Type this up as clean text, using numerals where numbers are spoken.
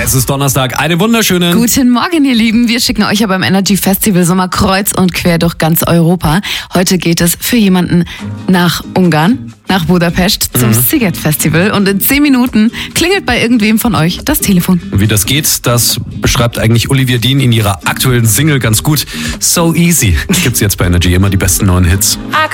Es ist Donnerstag. Einen wunderschönen Guten Morgen, ihr Lieben. Wir schicken euch ja beim Energy Festival Sommer kreuz und quer durch ganz Europa. Heute geht es für jemanden nach Ungarn, nach Budapest zum Sziget Festival. Und in 10 Minuten klingelt bei irgendwem von euch das Telefon. Wie das geht, das beschreibt eigentlich Olivia Dean in ihrer aktuellen Single ganz gut. So Easy. Gibt's jetzt bei Energy immer die besten neuen Hits.